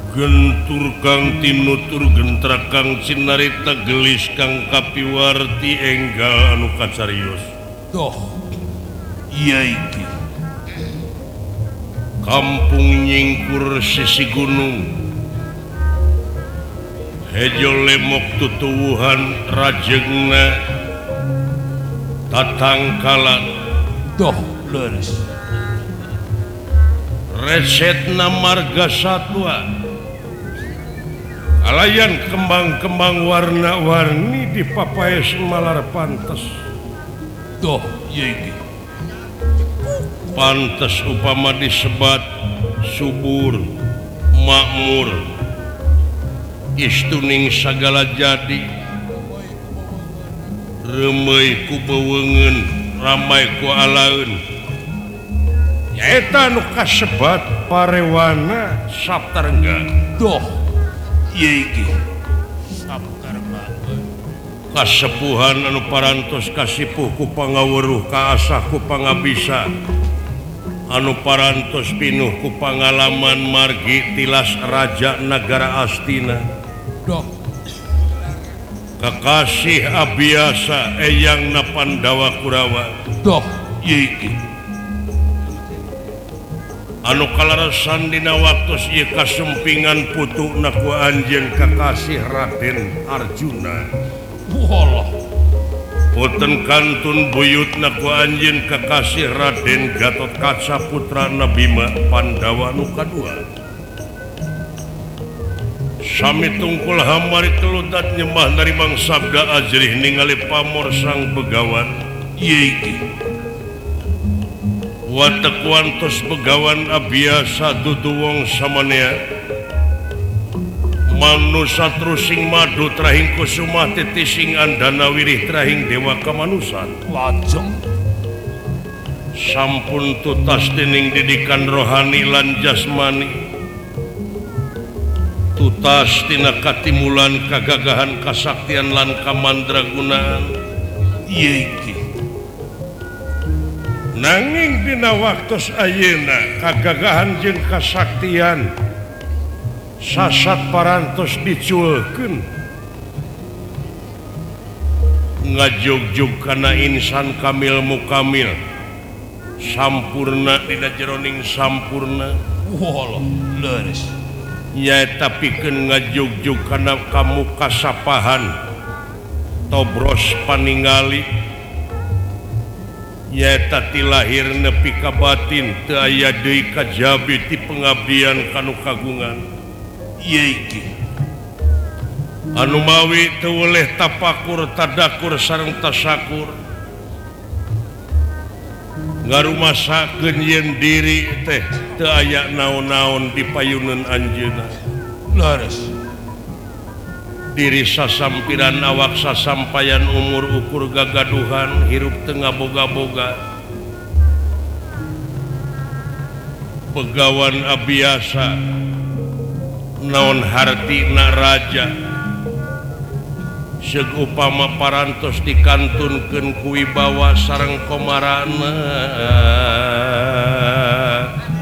Gentur Kang tinutur gentra Kang cinarita gelis Kang kapiwarti enggal anu kacarios. Toh, iya iki. Kampung nyingkur sisi gunung. Hejo lemok tutuwuhan rajengna tatangkalan. Toh, leres. Resetna marga satwa. Alayan kembang-kembang warna-warni di papaya semalar pantes. Toh, iya iki. Pantes upama disebat subur, makmur, istuning sagala jadi. Remei ku bewengen, ramai ku alaun. Nyaeta nu kasebat parewana saptarengga. Toh, iya iki. Kasepuhan anu parantos kasipuh ku pangaweuruh kaasah ku pangabisa anu parantos pinuh ku pangalaman margi tilas raja nagara Astina. Toh, Kakasih abiasa eyang na Pandawa Kurawa. toh, iya iki. Anu kalarasan dina waktos ieu kasempingan putukna ku anjeun kakasih Raden Arjuna. Walah. Punten kantun buyutna ku anjeun kakasih Raden Gatotkaca putra Bima Pandawa nu kadua. Sami tungkul hamari teludat nyembah narimang sabda ajrih ningali pamor sang begawan. Iya iki. Watek wantos begawan abiasa dudu wong samanea. Manusa trusing madu trahing kusuma titising andana wirih trahing dewa kamanusan. Lajeng. Sampun tutas dening didikan rohani lan jasmani. Tutas tina katimulan kagagahan kasaktian lan kamandragunaan. Iya iki. Nanging dina waktos ayeuna kagagahan jeung kasaktian sasat parantos diculkeun ngajogjog kana insan kamil mukamil sampurna dina jeroning sampurna. Walah, leres. Nyaeta pikeun ngajogjog kana kamu kasapahan tobros paningali. Nyaeta ti lahir nepi ka batin teu aya deui kajabi ti pengabdian kanu kagungan. Iya iki. Anu mawi teu weleh tapakur tadakur sareng tasakur. Ngarumasakeun yen diri teh teu aya naon-naon di payuneun anjeunna. Leres. Diri sasampiran awak sasampayan umur ukur gagaduhan hirup tengah boga-boga. Pegawan abiasa naon hartina raja seug upama parantos dikantunkeun ku wibawa sareng komarana